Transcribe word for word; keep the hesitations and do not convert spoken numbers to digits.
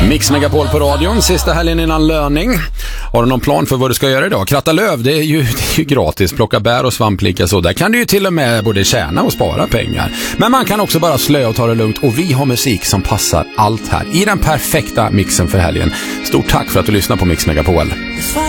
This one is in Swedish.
Mix Megapol på radion, sista helgen innan löning. Har du någon plan för vad du ska göra idag? Kratta löv, det är ju, det är ju gratis. Plocka bär och svamp lika så. Där kan du ju till och med både tjäna och spara pengar. Men man kan också bara slö och ta det lugnt. Och vi har musik som passar allt här i den perfekta mixen för helgen. Stort tack för att du lyssnar på Mix Megapol.